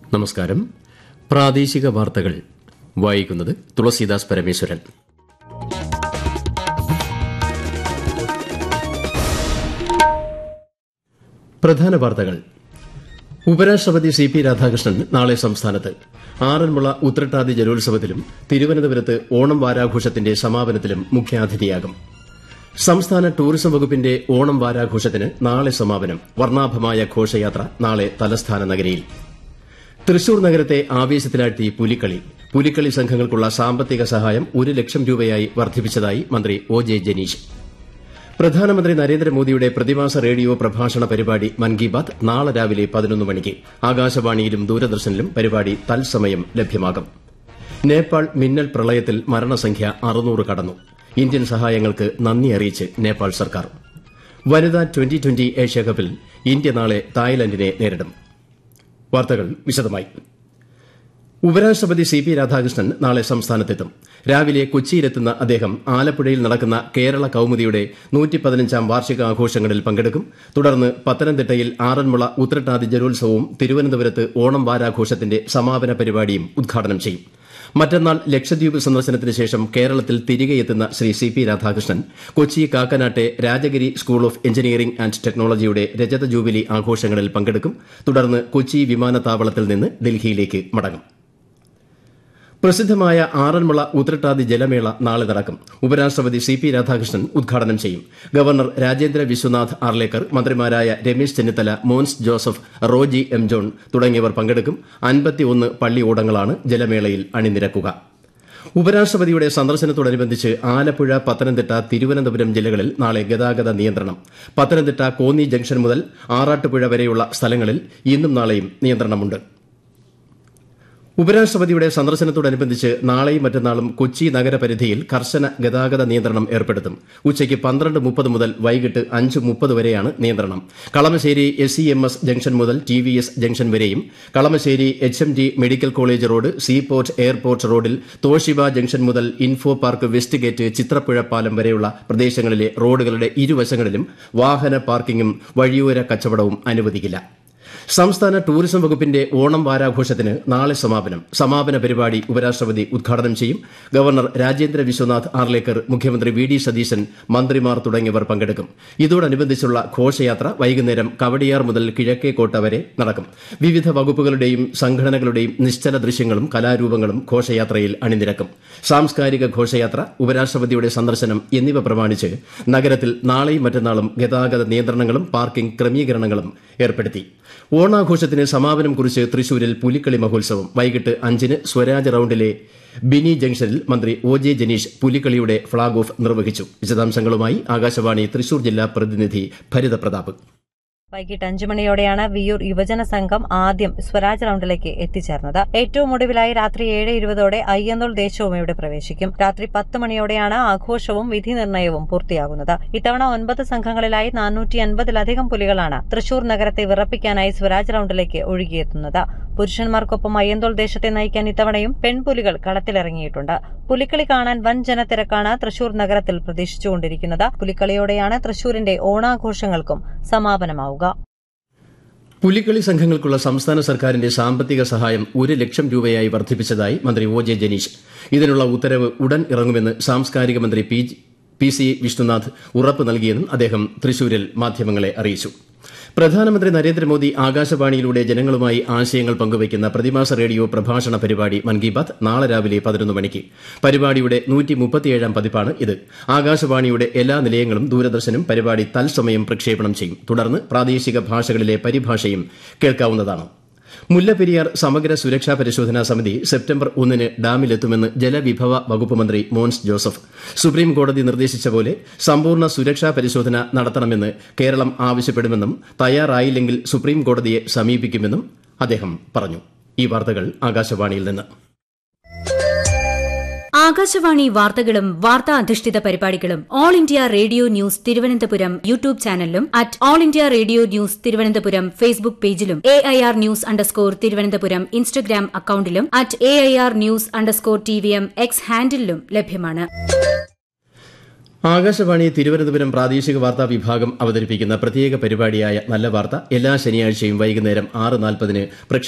നമസ്കാരം. പ്രാദേശിക വാർത്തകൾ വായിക്കുന്നത് തുളസീദാസ് പരമേശ്വരൻ. പ്രധാന വാർത്തകൾ. ഉപരാഷ്ട്രപതി സി.പി. രാധാകൃഷ്ണൻ നാളെ സംസ്ഥാനത്ത് ആറന്മുള ഉത്രട്ടാതി ജലോത്സവത്തിലും തിരുവനന്തപുരത്ത് ഓണം വാരാഘോഷത്തിന്റെ സമാപനത്തിലും മുഖ്യാതിഥിയാകും. സംസ്ഥാന ടൂറിസം വകുപ്പിന്റെ ഓണം വാരാഘോഷത്തിന് നാളെ സമാപനം. വർണ്ണാഭമായ ഘോഷയാത്ര നാളെ തലസ്ഥാന നഗരിയിൽ. തൃശൂർ നഗരത്തെ ആവേശത്തിലാഴ്ത്തി പുലിക്കളി സംഘങ്ങൾക്കുള്ള സാമ്പത്തിക സഹായം 1 ലക്ഷം രൂപയായി വർദ്ധിപ്പിച്ചതായി മന്ത്രി ഒ.ജെ. ജനീഷ്. പ്രധാനമന്ത്രി നരേന്ദ്രമോദിയുടെ പ്രതിമാസ റേഡിയോ പ്രഭാഷണ പരിപാടി മൻ കി ബാത് നാളെ രാവിലെ 11 മണിക്ക് ആകാശവാണിയിലും ദൂരദർശനിലും പരിപാടി തത്സമയം ലഭ്യമാകും. നേപ്പാൾ മിന്നൽ പ്രളയത്തിൽ മരണസംഖ്യ 600 കടന്നു. ഇന്ത്യൻ സഹായങ്ങൾക്ക് നന്ദി അറിയിച്ച് നേപ്പാൾ സർക്കാർ. വനിതാ ട്വന്റി ഏഷ്യാകപ്പിൽ ഇന്ത്യ നാളെ തായ്ലൻഡിനെ നേരിടും. വാർത്തകൾ വിശദമായി. ഉപരാഷ്ട്രപതി സി.പി. രാധാകൃഷ്ണൻ നാളെ സംസ്ഥാനത്തെത്തും. രാവിലെ കൊച്ചിയിലെത്തുന്ന അദ്ദേഹം ആലപ്പുഴയിൽ നടക്കുന്ന കേരള കൌമുദിയുടെ 115ാം വാർഷികാഘോഷങ്ങളിൽ പങ്കെടുക്കും. തുടർന്ന് പത്തനംതിട്ടയിൽ ആറന്മുള ഉത്രട്ടാതി ജലോത്സവവും തിരുവനന്തപുരത്ത് ഓണം വാരാഘോഷത്തിന്റെ സമാപന പരിപാടിയും ഉദ്ഘാടനം ചെയ്യും. മറ്റന്നാൾ ലക്ഷദ്വീപ് സന്ദർശനത്തിന് ശേഷം കേരളത്തിൽ തിരികെയെത്തുന്ന Shri CP. Radhakrishnan Kochi കാക്കനാട്ടെ Rajagiri school of engineering and ടെക്നോളജിയുടെ രജത ജൂബിലി ആഘോഷങ്ങളിൽ പങ്കെടുക്കും. തുടർന്ന് കൊച്ചി വിമാനത്താവളത്തിൽ നിന്ന് ഡൽഹിയിലേക്ക് മടങ്ങും. പ്രസിദ്ധമായ ആറന്മുള ഉത്രട്ടാതി ജലമേള നാളെ നടക്കും. ഉപരാഷ്ട്രപതി സി.പി. രാധാകൃഷ്ണൻ ഉദ്ഘാടനം ചെയ്യും. ഗവർണർ രാജേന്ദ്ര വിശ്വനാഥ് ആർലേക്കർ, മന്ത്രിമാരായ Ramesh Chennithala, Mons Joseph, Roji M John തുടങ്ങിയവർ പങ്കെടുക്കും. 51 പള്ളി ഓടങ്ങളാണ് ജലമേളയിൽ അണിനിരക്കുക. ഉപരാഷ്ട്രപതിയുടെ സന്ദർശനത്തോടനുബന്ധിച്ച് ആലപ്പുഴ, പത്തനംതിട്ട, തിരുവനന്തപുരം ജില്ലകളിൽ നാളെ ഗതാഗത നിയന്ത്രണം. പത്തനംതിട്ട കോന്നി ജംഗ്ഷൻ മുതൽ ആറാട്ടുപുഴ വരെയുള്ള സ്ഥലങ്ങളിൽ ഇന്നും നാളെയും നിയന്ത്രണമുണ്ട്. ഉപരാഷ്ട്രപതിയുടെ സന്ദർശനത്തോടനുബന്ധിച്ച് നാളെയും മറ്റന്നാളും കൊച്ചി നഗരപരിധിയിൽ കർശന ഗതാഗത നിയന്ത്രണം ഏർപ്പെടുത്തും. ഉച്ചയ്ക്ക് 12:30 മുതൽ വൈകിട്ട് 5:30 വരെയാണ് നിയന്ത്രണം. കളമശ്ശേരി SEMS ജംഗ്ഷൻ മുതൽ TVS ജംഗ്ഷൻ വരെയും, Kalamassery HMD medical college road, seaport airport റോഡിൽ തോഷിബ ജംഗ്ഷൻ മുതൽ info park west gate Chitrapuzha പാലം വരെയുള്ള പ്രദേശങ്ങളിലെ റോഡുകളുടെ ഇരുവശങ്ങളിലും വാഹന പാർക്കിംഗും വഴിയോര കച്ചവടവും അനുവദിക്കില്ല. സംസ്ഥാന ടൂറിസം വകുപ്പിന്റെ ഓണം വാരാഘോഷത്തിന് നാളെ സമാപനം. സമാപന പരിപാടി ഉപരാഷ്ട്രപതി ഉദ്ഘാടനം ചെയ്യും. ഗവർണർ രാജേന്ദ്ര വിശ്വനാഥ് ആർലേക്കർ, മുഖ്യമന്ത്രി വി.ഡി. സതീശൻ, മന്ത്രിമാർ തുടങ്ങിയവർ പങ്കെടുക്കും. ഇതോടനുബന്ധിച്ചുള്ള ഘോഷയാത്ര വൈകുന്നേരം കവടിയാർ മുതൽ കിഴക്കേക്കോട്ട വരെ നടക്കും. വിവിധ വകുപ്പുകളുടെയും സംഘടനകളുടെയും നിശ്ചല ദൃശ്യങ്ങളും കലാരൂപങ്ങളും ഘോഷയാത്രയിൽ അണിനിരക്കും. സാംസ്കാരിക ഘോഷയാത്ര, ഉപരാഷ്ട്രപതിയുടെ സന്ദർശനം എന്നിവ പ്രമാണിച്ച് നഗരത്തിൽ നാളെയും മറ്റന്നാളും ഗതാഗത നിയന്ത്രണങ്ങളും പാർക്കിംഗ് ക്രമീകരണങ്ങളും ഏർപ്പെടുത്തി. ഓണാഘോഷത്തിന് സമാപനം കുറിച്ച് തൃശൂരിൽ പുലിക്കളി മഹോത്സവം. വൈകിട്ട് 5-ന് സ്വരാജ് റൌണ്ടിലെ ബിനി ജംഗ്ഷനിൽ മന്ത്രി ഒ.ജെ. ജനീഷ് പുലിക്കളിയുടെ ഫ്ളാഗ് ഓഫ് നിർവഹിച്ചു. വിശദാംശങ്ങളുമായി ആകാശവാണി തൃശൂർ ജില്ലാ പ്രതിനിധി ഭരിത പ്രതാപ്. വൈകിട്ട് 5 മണിയോടെയാണ് വിയ്യൂർ യുവജന സംഘം ആദ്യം സ്വരാജ് റൌണ്ടിലേക്ക് എത്തിച്ചേർന്നത്. ഏറ്റവും ഒടുവിലായി രാത്രി 7:20 അയ്യന്തോൾ ദേശവും ഇവിടെ പ്രവേശിക്കും. രാത്രി 10 മണിയോടെയാണ് ആഘോഷവും വിധി നിർണയവും പൂർത്തിയാകുന്നത്. ഇത്തവണ 9 സംഘങ്ങളിലായി 450-ലധികം പുലികളാണ് തൃശൂർ നഗരത്തെ വിറപ്പിക്കാനായി സ്വരാജ് റൌണ്ടിലേക്ക് ഒഴുകിയെത്തുന്നത്. പുരുഷന്മാർക്കൊപ്പം അയ്യന്തോൾ ദേശത്തെ നയിക്കാൻ ഇത്തവണയും പെൺപുലികൾ കളത്തിലിറങ്ങിയിട്ടുണ്ട്. പുലിക്കളി കാണാൻ വൻ ജനത്തിരക്കാണ് തൃശൂർ നഗരത്തിൽ പ്രതീക്ഷിച്ചുകൊണ്ടിരിക്കുന്നത്. പുലിക്കളിയോടെയാണ് തൃശൂരിന്റെ ഓണാഘോഷങ്ങൾക്കും സമാപനമാവുക. പുലിക്കളി സംഘങ്ങൾക്കുള്ള സംസ്ഥാന സർക്കാരിന്റെ സാമ്പത്തിക സഹായം 1 ലക്ഷം രൂപയായി വർദ്ധിപ്പിച്ചതായി മന്ത്രി ഒ.ജെ. ജനീഷ്. ഇതിനുള്ള ഉത്തരവ് ഉടൻ ഇറങ്ങുമെന്ന് സാംസ്കാരിക മന്ത്രി പി.സി. വിഷ്ണുനാഥ് ഉറപ്പ് നൽകിയെന്നും അദ്ദേഹം തൃശൂരിൽ മാധ്യമങ്ങളെ അറിയിച്ചു. പ്രധാനമന്ത്രി നരേന്ദ്രമോദി ആകാശവാണിയിലൂടെ ജനങ്ങളുമായി ആശയങ്ങൾ പങ്കുവയ്ക്കുന്ന പ്രതിമാസ റേഡിയോ പ്രഭാഷണ പരിപാടി മൻ കി ബാത് നാളെ രാവിലെ 11 മണിക്ക്. പരിപാടിയുടെ 137ാം പതിപ്പാണ് ഇത്. ആകാശവാണിയുടെ എല്ലാ നിലയങ്ങളും ദൂരദർശനും പരിപാടി തത്സമയം പ്രക്ഷേപണം ചെയ്യും. തുടർന്ന് പ്രാദേശിക ഭാഷകളിലെ പരിഭാഷയും കേൾക്കാവുന്നതാണ്. മുല്ലപ്പെരിയാർ സമഗ്ര സുരക്ഷാ പരിശോധനാ സമിതി സെപ്റ്റംബർ 1-ന് ഡാമിലെത്തുമെന്ന് ജലവിഭവ വകുപ്പ് മന്ത്രി മോൻസ് ജോസഫ്. സുപ്രീം കോടതി നിർദ്ദേശിച്ച പോലെ സമ്പൂർണ്ണ സുരക്ഷാ പരിശോധന നടത്തണമെന്ന് കേരളം ആവശ്യപ്പെടുമെന്നും തയ്യാറായില്ലെങ്കിൽ സുപ്രീം കോടതിയെ സമീപിക്കുമെന്നും അദ്ദേഹം പറഞ്ഞു. ഈ വാർത്തകൾ ആകാശവാണിയിൽ നിന്ന്. ആകാശവാണി വാർത്തകളും വാർത്താ അധിഷ്ഠിത പരിപാടികളും all India radio news Thiruvananthapuram YouTube ചാനലിലും @all India radio news Thiruvananthapuram Facebook പേജിലും AIR ന്യൂസ് _ ഇൻസ്റ്റഗ്രാം അക്കൌണ്ടിലും @AIR ന്യൂസ് _TVM X ഹാൻഡിലും ലഭ്യമാണ്. ആകാശവാണി തിരുവനന്തപുരം പ്രാദേശിക വാർത്താ വിഭാഗം അവതരിപ്പിക്കുന്ന പ്രത്യേക പരിപാടിയായ നല്ല വാർത്ത എല്ലാ ശനിയാഴ്ചയും വൈകുന്നേരം 6:40